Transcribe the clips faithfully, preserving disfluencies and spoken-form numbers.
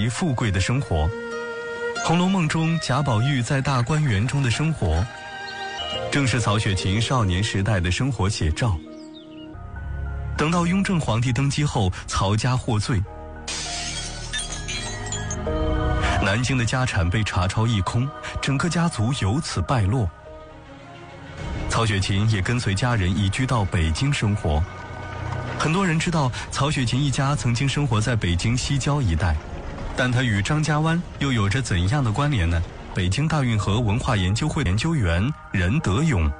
富贵的生活。《红楼梦》中贾宝玉在大观园中的生活，正是曹雪芹少年时代的生活写照。等到雍正皇帝登基后，曹家获罪，南京的家产被查抄一空，整个家族由此败落。曹雪芹也跟随家人移居到北京生活。很多人知道曹雪芹一家曾经生活在北京西郊一带，但他与张家湾又有着怎样的关联呢？北京大运河文化研究会研究员任德勇。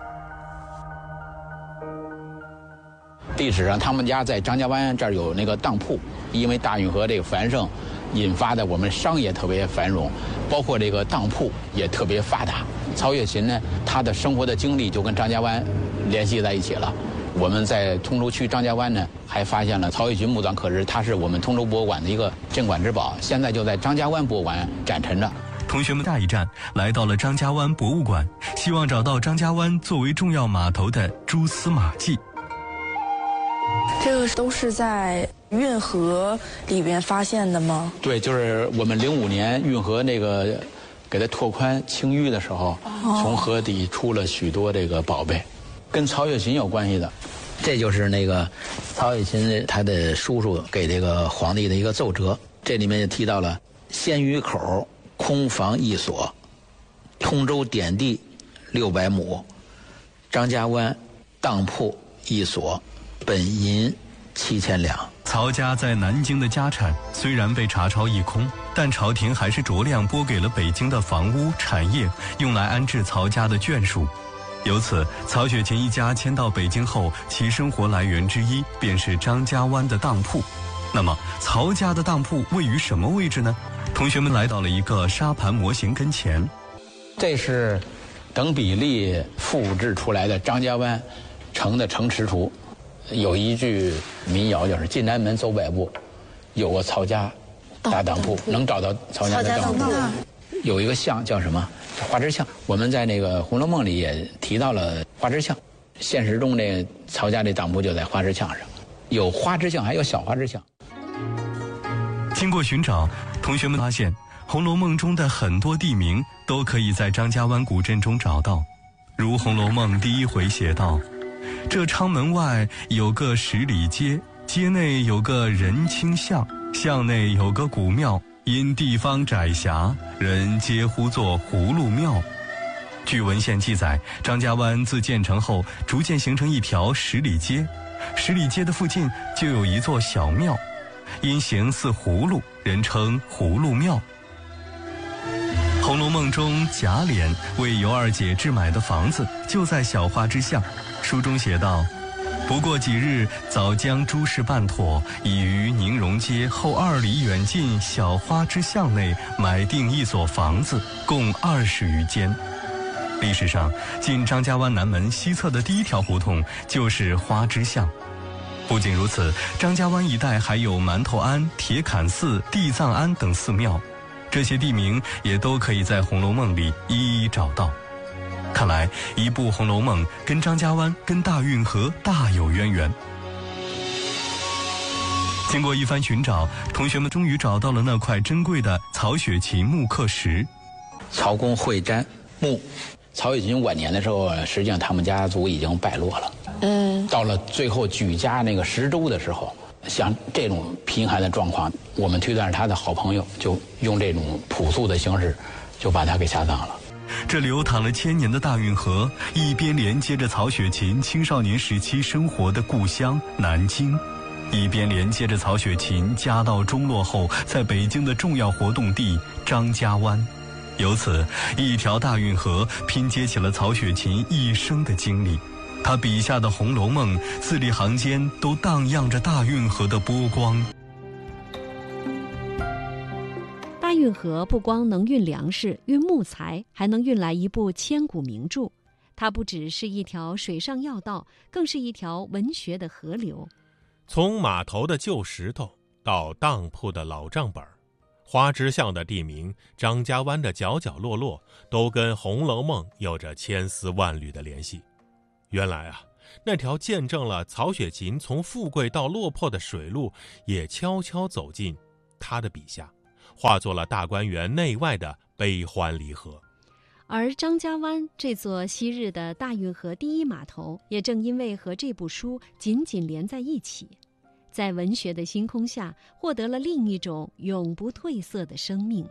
历史上他们家在张家湾这儿有那个当铺，因为大运河这个繁盛引发的我们商业特别繁荣，包括这个当铺也特别发达。曹雪芹呢，他的生活的经历就跟张家湾联系在一起了。我们在通州区张家湾呢，还发现了曹雪芹墓葬刻石，它是我们通州博物馆的一个镇馆之宝，现在就在张家湾博物馆展陈着。 同学们下一站来到了张家湾博物馆，希望找到张家湾作为重要码头的蛛丝马迹。 这个都是在运河里边发现的吗？ 对，就是我们零五年运河那个给它拓宽清淤的时候，哦、从河底出了许多这个宝贝，跟曹雪芹有关系的。这就是那个曹雪芹他的叔叔给这个皇帝的一个奏折，这里面就提到了鲜鱼口空房一所，通州典地六百亩，张家湾当铺一所，本银七千两。 曹家在南京的家产虽然被查抄一空，但朝廷还是酌量拨给了北京的房屋产业，用来安置曹家的眷属。由此，曹雪芹一家迁到北京后，其生活来源之一便是张家湾的当铺。那么，曹家的当铺位于什么位置呢？同学们来到了一个沙盘模型跟前， 这是等比例复制出来的张家湾城的城池图。有一句民谣就是进南门走百步，有个曹家大当铺，能找到曹家的当铺。有一个巷叫什么？花枝巷。我们在那个《红楼梦》里也提到了花枝巷，现实中这曹家这当铺就在花枝巷上，有花枝巷，还有小花枝巷。 经过寻找，同学们发现《红楼梦》中的很多地名都可以在张家湾古镇中找到，如《红楼梦》第一回写道：这昌门外有个十里街，街内有个人清巷，巷内有个古庙，因地方窄狭，人皆呼作葫芦庙。据文献记载，张家湾自建成后逐渐形成一条十里街，十里街的附近就有一座小庙，因形似葫芦，人称葫芦庙。《红楼梦》中贾琏为尤二姐置买的房子就在小花枝巷，书中写道：不过几日，早将诸事办妥，已于宁荣街后二里远近小花枝巷内买定一所房子，共二十余间。历史上，进张家湾南门西侧的第一条胡同就是花枝巷。不仅如此，张家湾一带还有馒头庵、铁槛寺、地藏庵等寺庙，这些地名也都可以在《红楼梦》里一一找到。看来一部《红楼梦》跟张家湾、跟大运河大有渊源。经过一番寻找，同学们终于找到了那块珍贵的曹雪芹木刻石。 曹公会瞻墓，曹雪芹晚年的时候，实际上他们家族已经败落了。嗯，到了最后举家那个十州的时候，像这种贫寒的状况，我们推断是他的好朋友就用这种朴素的形式，就把他给下葬了。 这流淌了千年的大运河，一边连接着曹雪芹青少年时期生活的故乡南京，一边连接着曹雪芹家道中落后在北京的重要活动地张家湾。由此，一条大运河拼接起了曹雪芹一生的经历。他笔下的《红楼梦》字里行间都荡漾着大运河的波光。 大运河不光能运粮食、运木材，还能运来一部千古名著。它不只是一条水上要道，更是一条文学的河流。 从码头的旧石头到当铺的老账本，花枝巷的地名、张家湾的角角落落，都跟《红楼梦》有着千丝万缕的联系。原来啊，那条见证了曹雪芹从富贵到落魄的水路，也悄悄走进他的笔下， 化作了大观园内外的悲欢离合。 而张家湾这座昔日的大运河第一码头，也正因为和这部书紧紧连在一起，在文学的星空下获得了另一种永不褪色的生命。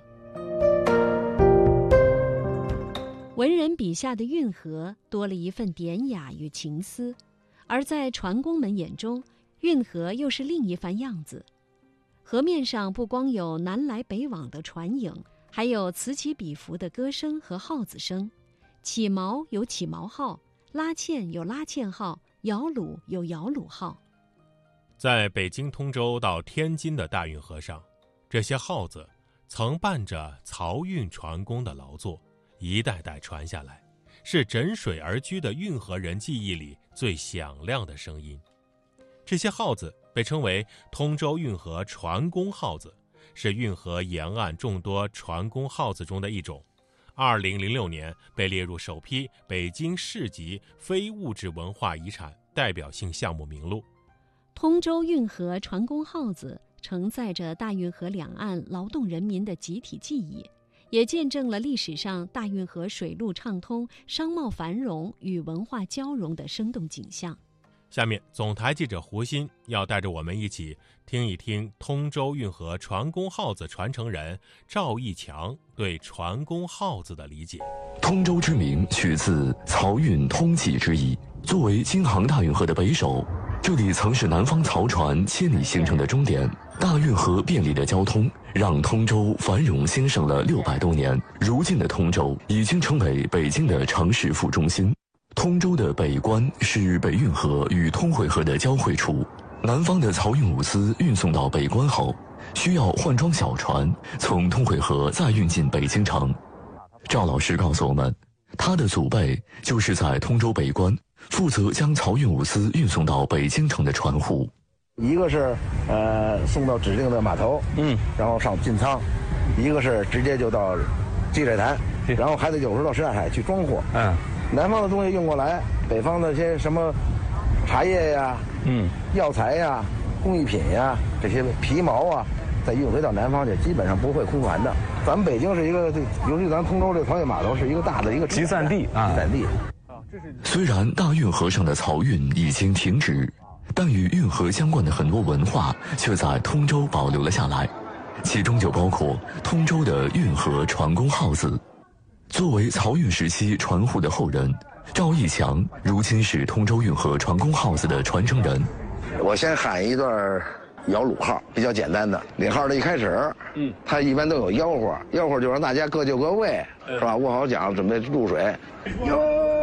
文人笔下的运河多了一份典雅与情思，而在船工们眼中，运河又是另一番样子。河面上不光有南来北往的船影，还有此起彼伏的歌声和号子声。起锚有起锚号，拉纤有拉纤号，摇橹有摇橹号。 在北京通州到天津的大运河上，这些号子曾伴着漕运船工的劳作，一代代传下来，是枕水而居的运河人记忆里最响亮的声音。这些号子被称为通州运河船工号子，是运河沿岸众多船工号子中的一种。二零零六年被列入首批北京市级非物质文化遗产代表性项目名录。 通州运河船工号子承载着大运河两岸劳动人民的集体记忆，也见证了历史上大运河水陆畅通、商贸繁荣与文化交融的生动景象。 下面，总台记者胡鑫要带着我们一起听一听通州运河船工号子传承人赵义强对船工号子的理解。 通州之名取自漕运通济之意，作为京杭大运河的北首，这里曾是南方漕船千里行程的终点。大运河便利的交通让通州繁荣兴盛了六百多年。如今的通州已经成为北京的城市副中心。通州的北关是北运河与通惠河的交汇处，南方的漕运物资运送到北关后，需要换装小船从通惠河再运进北京城。赵老师告诉我们，他的祖辈就是在通州北关负责将漕运物资运送到北京城的船户。 一个是呃送到指定的码头，嗯，然后上进仓；一个是直接就到积水潭，然后还得有时候到什刹海去装货。嗯，南方的东西运过来，北方的些什么茶叶呀、嗯、药材呀、工艺品呀、这些皮毛啊，再运回到南方去，基本上不会空船的。咱们北京是一个，尤其咱通州这个漕运码头是一个大的一个集散地啊， 集散地。 虽然大运河上的漕运已经停止，但与运河相关的很多文化却在通州保留了下来，其中就包括通州的运河船工号子。作为漕运时期船户的后人，赵义强如今是通州运河船工号子的传承人。 我先喊一段摇橹号，比较简单的。领号的一开始，嗯，他一般都有吆喝，吆喝就让大家各就各位，是吧？握好桨，准备入水。哟，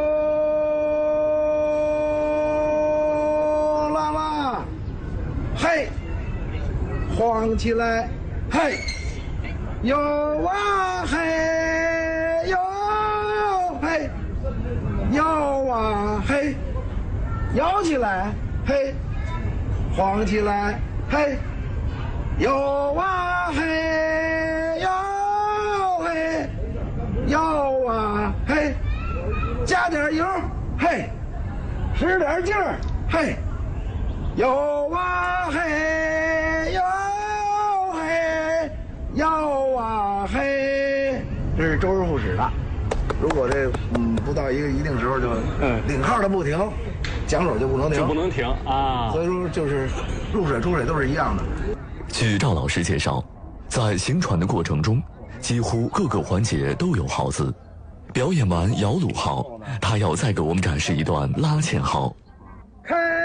拉拉，嘿，晃起来，嘿，哟啊嘿，哟嘿，摇啊嘿，摇起来，嘿。晃起来，嘿，摇啊嘿，摇嘿，摇啊嘿，加点油，嘿，使点劲儿，嘿，摇啊嘿，摇嘿，摇啊嘿，这是周而复始的。如果这嗯不到一个一定时候就嗯领号的不停。桨手就不能停， 就不能停啊！ 所以说，就是入水出水都是一样的。 据赵老师介绍，在行船的过程中，几乎各个环节都有号子。表演完摇橹号，他要再给我们展示一段拉纤号。 嘿。